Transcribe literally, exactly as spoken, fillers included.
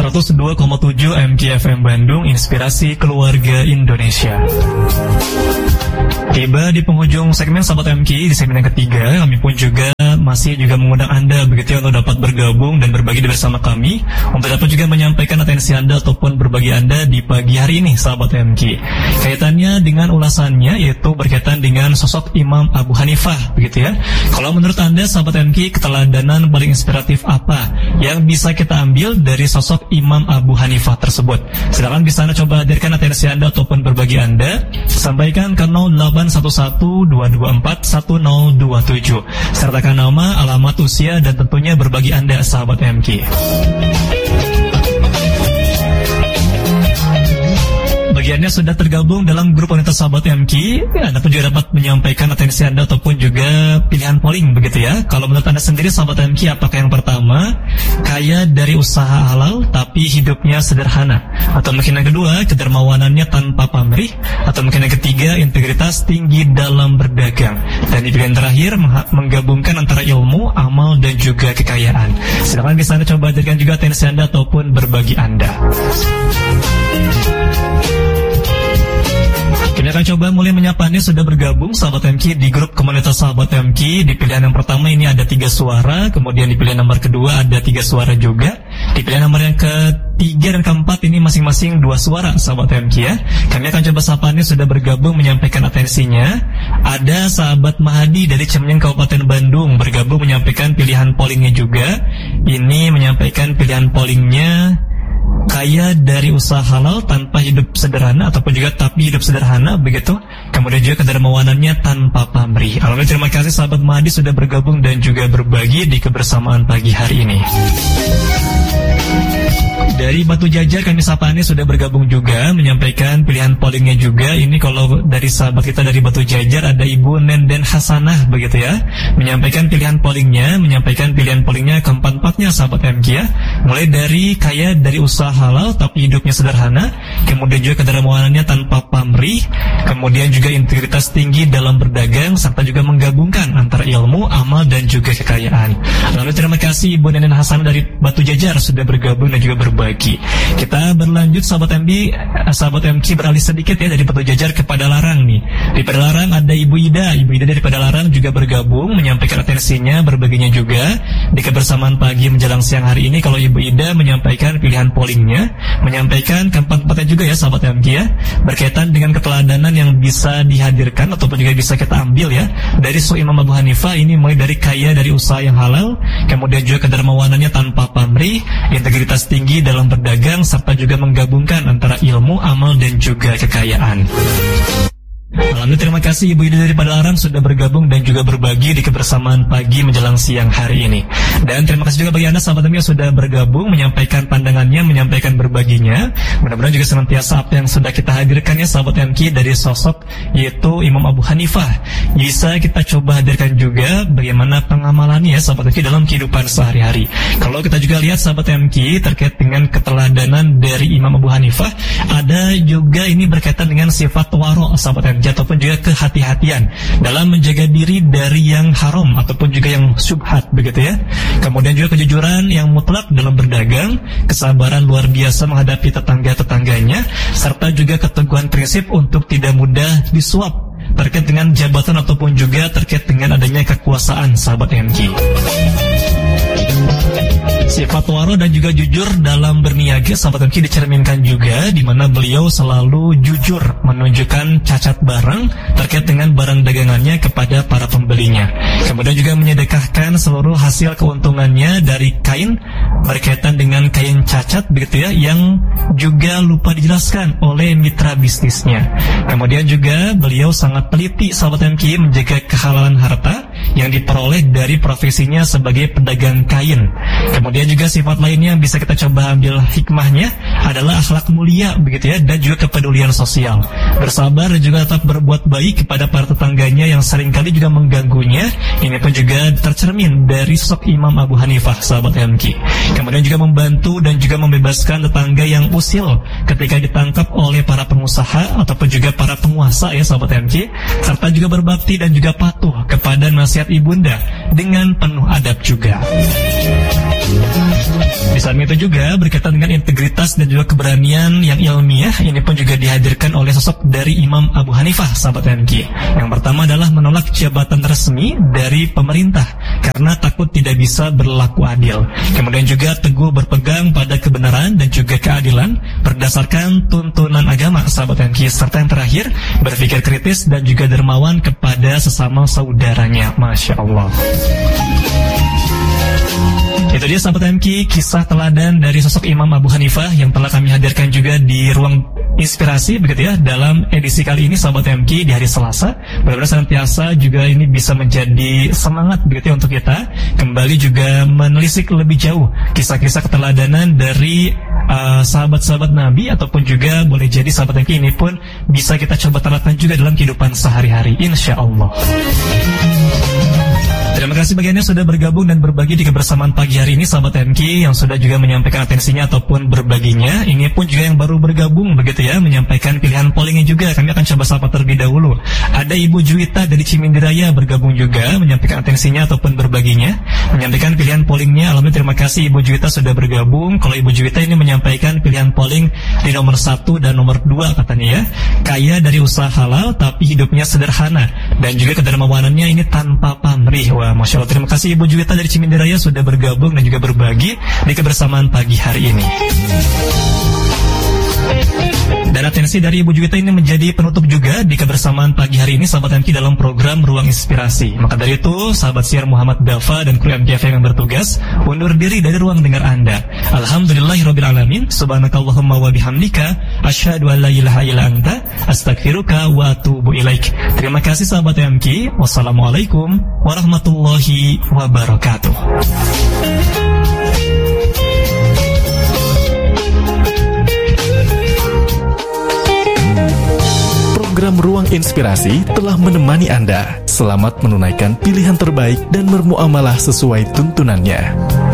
seratus dua koma tujuh M K F M Bandung, inspirasi keluarga Indonesia. Tiba di penghujung segmen Sahabat M K, di segmen yang ketiga, kami pun juga masih juga mengundang Anda begitu ya, untuk dapat bergabung dan berbagi bersama kami, untuk dapat juga menyampaikan atensi Anda ataupun berbagi Anda di pagi hari ini, Sahabat M K. Kaitannya dengan ulasannya yaitu berkaitan dengan sosok Imam Abu Hanifah begitu ya. Kalau menurut Anda, Sahabat M K, keteladanan paling inspiratif apa yang bisa kita ambil dari sosok Imam Abu Hanifah tersebut? Silakan bisa Anda coba hadirkan atensi Anda ataupun berbagi Anda, sampaikan ke nol delapan satu satu dua dua empat satu nol dua tujuh, sertakan nama, alamat, usia, dan tentunya berbagi Anda, Sahabat M K. Bagi Anda sudah tergabung dalam grup wanita Sahabat M K, Anda pun juga dapat menyampaikan atensi Anda ataupun juga pilihan polling begitu ya. Kalau menurut Anda sendiri, Sahabat M K, apakah yang pertama, kaya dari usaha halal tapi hidupnya sederhana? Atau mungkin yang kedua, kedermawanannya tanpa pamrih? Atau mungkin yang ketiga, integritas tinggi dalam berdagang? Dan di pilihan terakhir, menggabungkan antara ilmu, amal, dan juga kekayaan. Silakan bisa Anda coba hadirkan juga atensi Anda ataupun berbagi Anda. Kami akan coba mulai menyapa Anda sudah bergabung, Sahabat M K, di grup komunitas Sahabat M K. Di pilihan yang pertama ini ada tiga suara, kemudian di pilihan nomor kedua ada tiga suara juga. Di pilihan nomor yang ketiga dan keempat ini masing-masing dua suara, Sahabat M K ya. Kami akan coba sapa Anda sudah bergabung menyampaikan atensinya. Ada Sahabat Mahadi dari Cemeng, Kabupaten Bandung, bergabung menyampaikan pilihan pollingnya juga. Ini menyampaikan pilihan pollingnya, kaya dari usaha halal tanpa hidup sederhana ataupun juga tapi hidup sederhana begitu. Kemudian juga kedermawanannya tanpa pamrih. Alhamdulillah, terima kasih Sahabat Mahdi sudah bergabung dan juga berbagi di kebersamaan pagi hari ini. Dari Batu Jajar kami sapa Anda sudah bergabung juga menyampaikan pilihan pollingnya juga. Ini kalau dari sahabat kita dari Batu Jajar ada Ibu Nenden Hasanah begitu ya, menyampaikan pilihan pollingnya, menyampaikan pilihan pollingnya keempat-empatnya, Sahabat M K ya. Mulai dari kaya dari usaha halal tapi hidupnya sederhana, kemudian juga kedermawanannya tanpa pamrih, kemudian juga integritas tinggi dalam berdagang, serta juga menggabungkan antara ilmu, amal, dan juga kekayaan. Lalu terima kasih Ibu Nenden Hasanah dari Batu Jajar sudah bergabung dan juga berbagi. Kita berlanjut, Sahabat M K, Sahabat M K beralih sedikit ya dari Batu Jajar ke Padalarang nih. Di Padalarang ada Ibu Ida, Ibu Ida dari Padalarang juga bergabung menyampaikan atensinya, berbaginya juga di kebersamaan pagi menjelang siang hari ini. Kalau Ibu Ida menyampaikan pilihan pollingnya, menyampaikan keempat-empatnya juga ya, Sahabat M K ya, berkaitan dengan keteladanan yang bisa dihadirkan ataupun juga bisa kita ambil ya dari sosok Imam Abu Hanifah ini, mulai dari kaya dari usaha yang halal, kemudian juga kedermawanannya tanpa pamrih, integritas tinggi dalam berdagang, serta juga menggabungkan antara ilmu, amal, dan juga kekayaan. Alhamdulillah, terima kasih Ibu Ida dari Padalarang sudah bergabung dan juga berbagi di kebersamaan pagi menjelang siang hari ini. Dan terima kasih juga bagi Anda Sahabat M K yang sudah bergabung menyampaikan pandangannya, menyampaikan berbaginya. Mudah-mudahan juga senantiasa apa yang sudah kita hadirkan ya, Sahabat M K, dari sosok yaitu Imam Abu Hanifah bisa kita coba hadirkan juga bagaimana pengamalannya ya, Sahabat M K, dalam kehidupan sehari-hari. Kalau kita juga lihat, Sahabat M K, terkait dengan keteladanan dari Imam Abu Hanifah, ada juga ini berkaitan dengan sifat waro, Sahabat M K, ataupun juga kehati-hatian dalam menjaga diri dari yang haram ataupun juga yang syubhat begitu ya. Kemudian juga kejujuran yang mutlak dalam berdagang, kesabaran luar biasa menghadapi tetangga-tetangganya, serta juga keteguhan prinsip untuk tidak mudah disuap terkait dengan jabatan ataupun juga terkait dengan adanya kekuasaan, Sahabat M K. Sifat waro dan juga jujur dalam berniaga, Sahabat M K, dicerminkan juga di mana beliau selalu jujur menunjukkan cacat barang terkait dengan barang dagangannya kepada para pembelinya. Kemudian juga menyedekahkan seluruh hasil keuntungannya dari kain berkaitan dengan kain cacat begitu ya, yang juga lupa dijelaskan oleh mitra bisnisnya. Kemudian juga beliau sangat teliti, Sahabat M K, menjaga kehalalan harta yang diperoleh dari profesinya sebagai pedagang kain. Kemudian juga sifat lainnya yang bisa kita coba ambil hikmahnya adalah akhlak mulia begitu ya, dan juga kepedulian sosial, bersabar dan juga tetap berbuat baik kepada para tetangganya yang seringkali juga mengganggunya. Ini pun juga tercermin dari sosok Imam Abu Hanifah, Sahabat M K. Kemudian juga membantu dan juga membebaskan tetangga yang usil ketika ditangkap oleh para pengusaha ataupun juga para penguasa ya, Sahabat M K, serta juga berbakti dan juga patuh kepada nasihat ibunda dengan penuh adab juga. Di Di samping itu juga berkaitan dengan integritas dan juga keberanian yang ilmiah, ini pun juga dihadirkan oleh sosok dari Imam Abu Hanifah, sahabat M K. Yang pertama adalah menolak jabatan resmi dari pemerintah karena takut tidak bisa berlaku adil. Kemudian juga teguh berpegang pada kebenaran dan juga keadilan berdasarkan tuntunan agama, sahabat M K. Serta yang terakhir, berpikir kritis dan juga dermawan kepada sesama saudaranya. Masya Allah. Itu dia sahabat M K, kisah teladan dari sosok Imam Abu Hanifah yang telah kami hadirkan juga di ruang inspirasi begitu ya dalam edisi kali ini sahabat M K di hari Selasa. Mudah-mudahan senantiasa juga ini bisa menjadi semangat begitu ya untuk kita kembali juga menelisik lebih jauh kisah-kisah keteladanan dari uh, sahabat-sahabat Nabi, ataupun juga boleh jadi sahabat M K ini pun bisa kita coba terapkan juga dalam kehidupan sehari-hari, insya Allah. Terima kasih bagiannya sudah bergabung dan berbagi di kebersamaan pagi hari ini sahabat M K yang sudah juga menyampaikan atensinya ataupun berbaginya. Ini pun juga yang baru bergabung begitu ya, menyampaikan pilihan pollingnya juga. Kami akan coba sapa terlebih dahulu. Ada Ibu Juwita dari Cimindiraya bergabung juga, menyampaikan atensinya ataupun berbaginya, menyampaikan pilihan pollingnya. Alhamdulillah, terima kasih Ibu Juwita sudah bergabung. Kalau Ibu Juwita ini menyampaikan pilihan polling di nomor satu dan nomor dua katanya ya. Kaya dari usaha halal tapi hidupnya sederhana dan juga kedermawanannya ini tanpa pamrih. Wah, Masya Allah, terima kasih Ibu Juwita dari Cimindiraya sudah bergabung dan juga berbagi di kebersamaan pagi hari ini. Dan atensi dari Ibu Juwita ini menjadi penutup juga di kebersamaan pagi hari ini sahabat M K dalam program Ruang Inspirasi. Maka dari itu sahabat siar Muhammad Dafa dan kru M K F M yang bertugas undur diri dari ruang dengar Anda. Alhamdulillahirabbil alamin. Subhanakallahumma wa bihamdika asyhadu an la ilaha illa anta astaghfiruka wa atubu ilaik. Terima kasih sahabat M K. Wassalamualaikum warahmatullahi wabarakatuh. Program Ruang Inspirasi telah menemani Anda. Selamat menunaikan pilihan terbaik dan bermuamalah sesuai tuntunannya.